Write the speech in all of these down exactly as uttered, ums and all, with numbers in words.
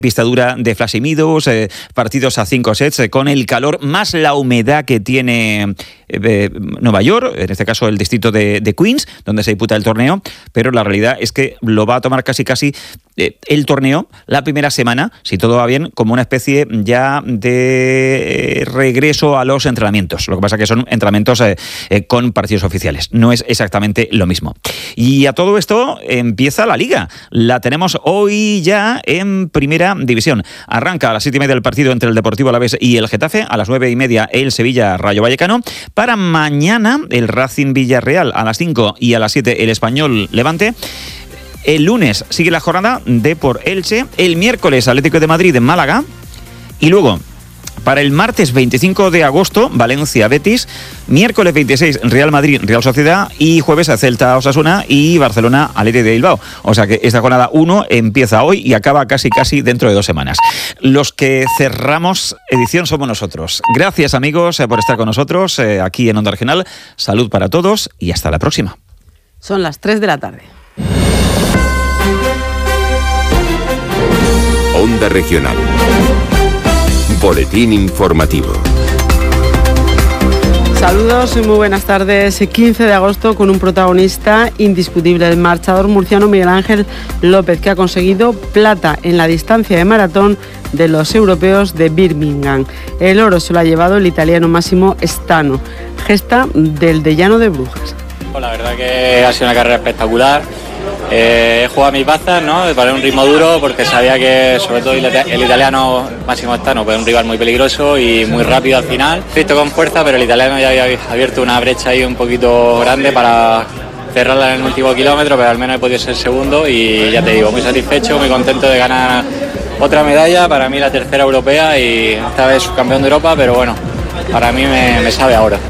Pista dura de Flash y Meadows, eh, partidos a cinco sets, eh, con el calor más la humedad que tiene eh, Nueva York, en este caso el distrito de, de Queens, donde se disputa el torneo, pero la realidad es que lo va a tomar casi casi eh, el torneo, la primera semana, si todo va bien, como una especie ya de regreso a los entrenamientos. Lo que pasa es que son entrenamientos eh, eh, con partidos oficiales, no es exactamente lo mismo. Y a todo esto empieza la Liga, la tenemos hoy ya en primera división. Arranca a las siete y media el partido entre el Deportivo Alavés y el Getafe, a las nueve y media el Sevilla Rayo Vallecano. Para mañana el Racing Villarreal a las cinco y a las siete el Español Levante. El lunes sigue la jornada de por Elche, el miércoles Atlético de Madrid en Málaga y luego para el martes veinticinco de agosto, Valencia Betis, miércoles veintiséis Real Madrid Real Sociedad y jueves a Celta Osasuna y Barcelona Athletic de Bilbao. O sea que esta jornada uno empieza hoy y acaba casi casi dentro de dos semanas. Los que cerramos edición somos nosotros. Gracias amigos por estar con nosotros eh, aquí en Onda Regional. Salud para todos y hasta la próxima. Son las tres de la tarde. Onda Regional. Boletín informativo. Saludos y muy buenas tardes. quince de agosto con un protagonista indiscutible, el marchador murciano Miguel Ángel López, que ha conseguido plata en la distancia de maratón de los europeos de Birmingham. El oro se lo ha llevado el italiano Massimo Stano, gesta del de Llano de Brujas. La verdad que ha sido una carrera espectacular. Eh, he jugado mis bazas, ¿no? Para un ritmo duro, porque sabía que sobre todo el, el italiano Massimo Stano pues, es un rival muy peligroso y muy rápido al final. Visto con fuerza, pero el italiano ya había abierto una brecha ahí un poquito grande para cerrarla en el último kilómetro, pero al menos he podido ser segundo y ya te digo, muy satisfecho, muy contento de ganar otra medalla, para mí la tercera europea y esta vez subcampeón de Europa, pero bueno, para mí me, me sabe ahora.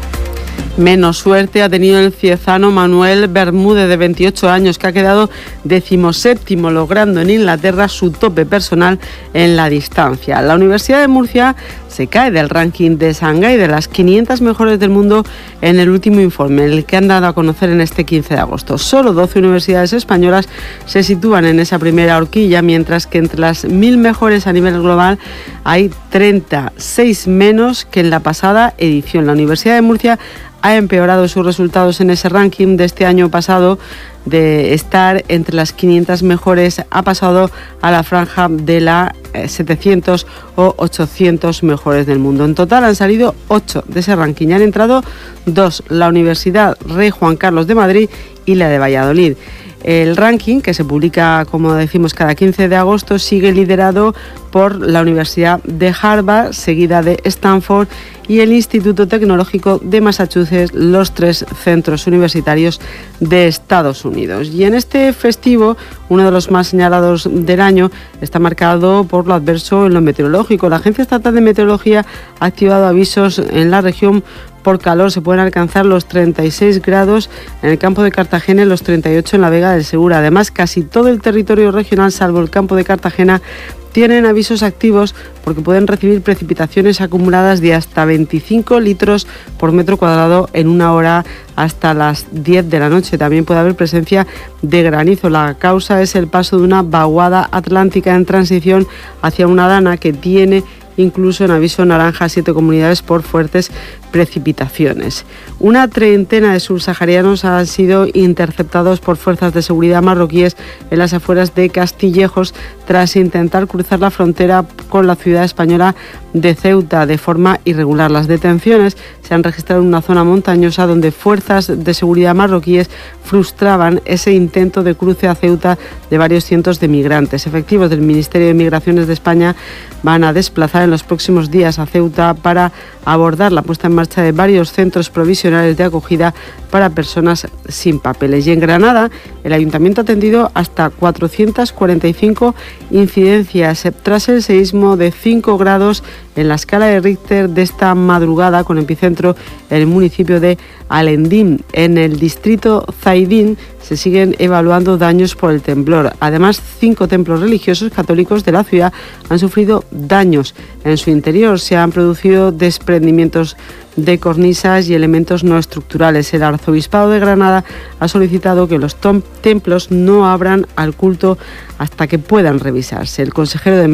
Menos suerte ha tenido el ciezano Manuel Bermúdez, de veintiocho años, que ha quedado decimoséptimo, logrando en Inglaterra su tope personal en la distancia. La Universidad de Murcia se cae del ranking de Shanghái de las quinientas mejores del mundo en el último informe, el que han dado a conocer en este quince de agosto. Solo doce universidades españolas se sitúan en esa primera horquilla, mientras que entre las mil mejores a nivel global hay treinta y seis menos que en la pasada edición. La Universidad de Murcia ha empeorado sus resultados en ese ranking de este año pasado. De estar entre las quinientas mejores, ha pasado a la franja de las setecientos o ochocientos mejores del mundo. En total han salido ocho de ese ranking y han entrado dos, la Universidad Rey Juan Carlos de Madrid y la de Valladolid. El ranking, que se publica, como decimos, cada quince de agosto, sigue liderado por la Universidad de Harvard, seguida de Stanford y el Instituto Tecnológico de Massachusetts, los tres centros universitarios de Estados Unidos. Y en este festivo, uno de los más señalados del año, está marcado por lo adverso en lo meteorológico. La Agencia Estatal de Meteorología ha activado avisos en la región por calor. Se pueden alcanzar los treinta y seis grados en el campo de Cartagena y los treinta y ocho en la Vega del Segura. Además, casi todo el territorio regional, salvo el campo de Cartagena, tienen avisos activos porque pueden recibir precipitaciones acumuladas de hasta veinticinco litros por metro cuadrado en una hora hasta las diez de la noche. También puede haber presencia de granizo. La causa es el paso de una vaguada atlántica en transición hacia una dana que tiene incluso en aviso naranja a siete comunidades por fuertes precipitaciones. Una treintena de subsaharianos han sido interceptados por fuerzas de seguridad marroquíes en las afueras de Castillejos tras intentar cruzar la frontera con la ciudad española de Ceuta de forma irregular. Las detenciones se han registrado en una zona montañosa donde fuerzas de seguridad marroquíes frustraban ese intento de cruce a Ceuta de varios cientos de migrantes. Efectivos del Ministerio de Migraciones de España van a desplazar en los próximos días a Ceuta para abordar la puesta en marcha de varios centros provisionales de acogida para personas sin papeles. Y en Granada, el Ayuntamiento ha atendido hasta cuatrocientas cuarenta y cinco incidencias tras el seísmo de cinco grados en la escala de Richter de esta madrugada, con epicentro en el municipio de Alendín. En el distrito Zaidín se siguen evaluando daños por el temblor. Además, cinco templos religiosos católicos de la ciudad han sufrido daños. En su interior se han producido desprendimientos de cornisas y elementos no estructurales. El Arzobispado de Granada ha solicitado que los, tom- templos no abran al culto hasta que puedan revisarse. El consejero de